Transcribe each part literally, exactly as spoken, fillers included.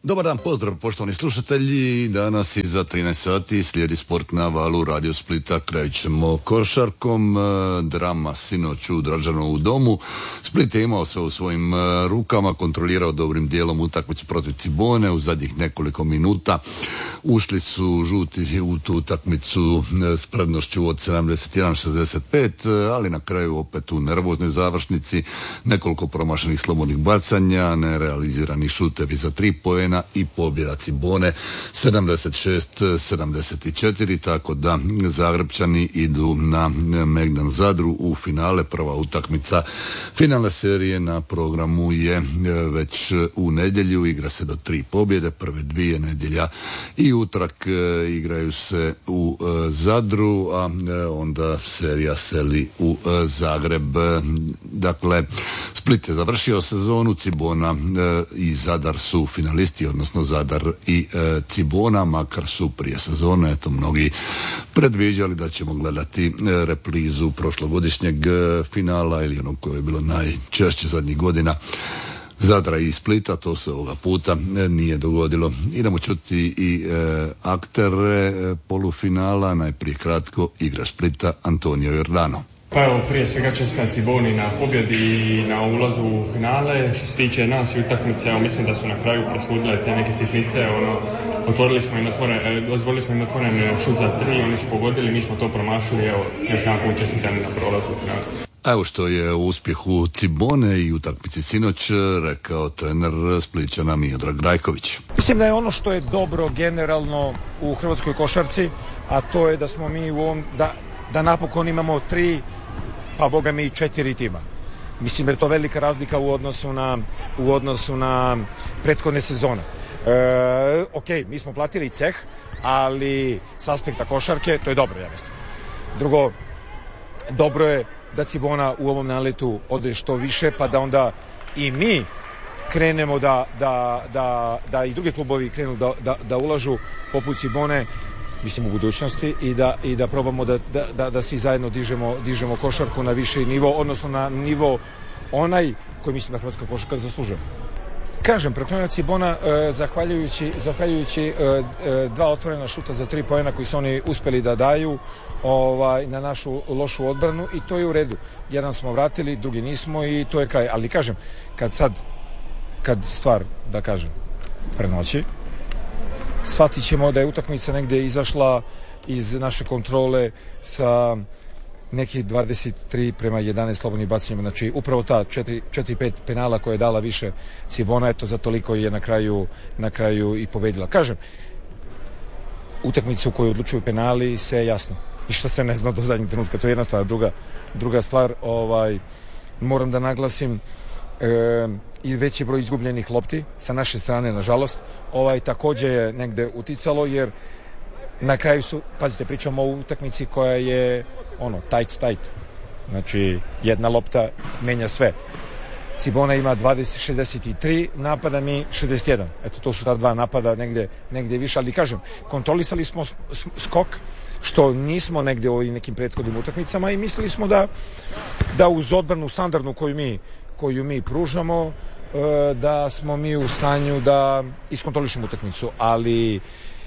Dobar dan, pozdrav poštovani slušatelji. Danas iza trinaest sati slijedi sport na valu Radio Splita. Krajit ćemo košarkom. Drama sinoć u Dražanovu domu. Split je imao sve u svojim rukama, kontrolirao dobrim dijelom utakmicu protiv Cibone. U zadnjih nekoliko minuta ušli su žuti u tu utakmicu s prednošću od sedamdeset jedan šezdeset pet, ali na kraju opet u nervoznoj završnici nekoliko promašenih slobodnih bacanja, nerealizirani šutevi za tri poena i pobjeda Cibone sedamdeset šest sedamdeset četiri, tako da Zagrebčani idu na Megdan Zadru u finale. Prva utakmica finalne serije na programu je već u nedjelju, igra se do tri pobjede, prve dvije nedjelja i utorak igraju se u Zadru, a onda serija seli u Zagreb. Dakle, Split je završio sezonu, Cibona i Zadar su finalisti, odnosno Zadar i e, Cibona, makar su prije sezone, eto, mnogi predviđali da ćemo gledati e, reprizu prošlogodišnjeg e, finala ili onog koje je bilo najčešće zadnjih godina Zadra i Splita. To se ovoga puta e, nije dogodilo. Idemo čuti i e, aktere e, polufinala, najprije kratko igrač Splita Antonio Jordano. Pa evo, prije svega čestitam Ciboni na pobjedi i na ulazu u finale. Što se tiče nas i utakmice, evo, mislim da su na kraju presudile te neke sitnice, ono, otvorili smo im otvoren, dozvolili smo im otvoren šut za tri, oni su pogodili, mi smo to promašili, evo, još jedan čestitam na prolazu u finale. Evo što je u uspjehu Cibone i utakmici sinoć rekao trener Splićana Miodrag Rajković. Mislim da je ono što je dobro generalno u hrvatskoj košarci, a to je da smo mi u ovom, da, da napokon imamo tri, pa boga mi i četiri tima. Mislim da je to velika razlika u odnosu na, u odnosu na prethodne sezone. E, ok, mi smo platili ceh, ali s aspekta košarke to je dobro, ja mislim. Drugo, dobro je da Cibona u ovom naletu ode što više, pa da onda i mi krenemo da, da, da, da i drugi klubovi krenu da, da, da ulažu poput Cibone, mislim, u budućnosti, i da, i da probamo da, da, da, da svi zajedno dižemo, dižemo košarku na viši nivo, odnosno na nivo onaj koji mislim da hrvatska košarka zaslužuje. Kažem, preklonila Cibona eh, zahvaljujući, zahvaljujući eh, eh, dva otvorena šuta za tri poena koji su oni uspjeli da daju ovaj, na našu lošu odbranu, i to je u redu. Jedan smo vratili, drugi nismo, i to je kraj. Ali kažem, kad sad, kad stvar, da kažem, prenoći, shvatit ćemo da je utakmica negdje izašla iz naše kontrole sa nekih dvadeset tri prema jedanaest slobodnih bacanja. Znači upravo ta četiri pet penala koja je dala više Cibona, eto, za toliko je na kraju, na kraju i pobedila. Kažem, utakmicu u kojoj odlučuju penali se jasno. Ništa se ne zna do zadnjeg trenutka, to je jedna stvar. Druga, druga stvar, ovaj, moram da naglasim, e, i veći broj izgubljenih lopti sa naše strane, nažalost, ovaj, također je negde uticalo, jer na kraju su, pazite, pričamo o utakmici koja je ono, tight, tight. Znači, jedna lopta menja sve. Cibona ima dvadeset šezdeset tri napada, mi šezdeset jedan. Eto, to su ta dva napada negde, negde više, ali kažem, kontrolisali smo skok, što nismo negde u ovim nekim prethodnim utakmicama, i mislili smo da, da uz odbranu standardnu koju mi koju mi pružamo, da smo mi u stanju da iskontrolišemo utakmicu, ali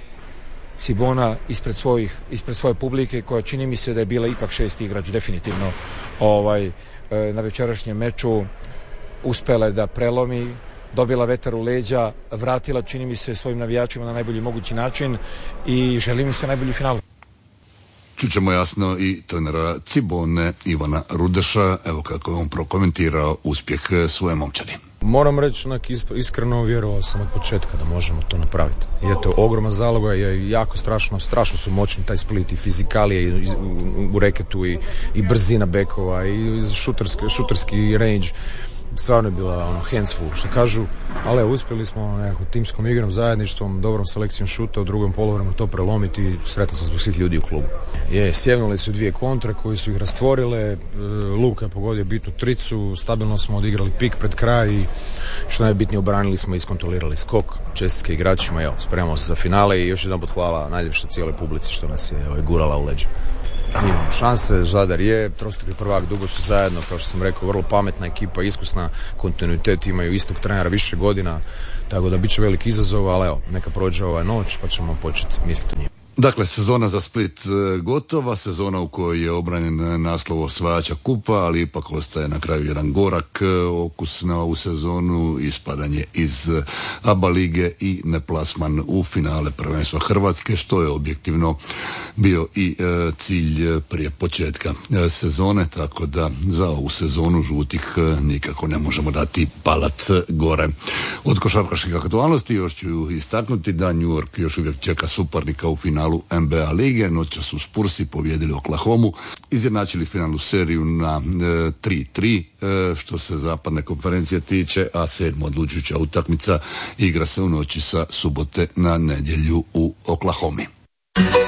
Cibona ispred svojih, ispred svoje publike, koja čini mi se da je bila ipak šesti igrač definitivno ovaj, na večerašnjem meču, uspela je da prelomi, dobila vetar u leđa, vratila, čini mi se, svojim navijačima na najbolji mogući način, i želim im se najbolji finalu. Čućemo jasno i trenera Cibone Ivana Rudeša, evo kako je on prokomentirao uspjeh svoje momčadi. Moram reći, onak, iskreno vjerovao sam od početka da možemo to napraviti. Je to ogromna zaloga, je jako strašno, strašno su moćni taj Split, i fizikalije i u, u reketu, i, i brzina bekova, i šuterski, šuterski range. Stvarno je bila ono, handsful, što kažu, ali uspjeli smo nekako timskom igrom, zajedništvom, dobrom selekcijom šuta u drugom poluvremenu to prelomiti, i sretan sam zbog svih ljudi u klubu. Je, sjevnuli su dvije kontre koje su ih rastvorile, Luka je pogodio bitnu tricu, stabilno smo odigrali pik pred kraj i što najbitnije, obranili smo i iskontrolirali skok. Čestitke igračima, evo, spremamo se za finale, i još jedan put hvala najljepše cijeloj publici što nas je ovaj, gurala u leđa. Imamo šanse, Zadar je trostruki prvak, dugo su zajedno, kao što sam rekao, vrlo pametna ekipa, iskusna, kontinuitet, imaju istog trenera više godina, Tako da bit će veliki izazov, ali evo, neka prođe ova noć pa ćemo početi misliti o njima. Dakle, sezona za Split gotova, sezona u kojoj je obranjen naslov osvajača kupa, ali ipak ostaje na kraju jedan gorak okus na ovu sezonu, ispadanje iz A B A lige i neplasman u finale prvenstva Hrvatske, što je objektivno bio i e, cilj prije početka e, sezone, tako da za ovu sezonu žutih e, nikako ne možemo dati palac gore. Od košarkaških aktualnosti još ću istaknuti da New York još uvijek čeka suparnika u finalu N B A lige. Noća su Spursi pobijedili Oklahomu, izjednačili finalnu seriju na e, tri tri e, što se zapadne konferencije tiče, a sedma odlučujuća utakmica igra se u noći sa subote na nedjelju u Oklahomi.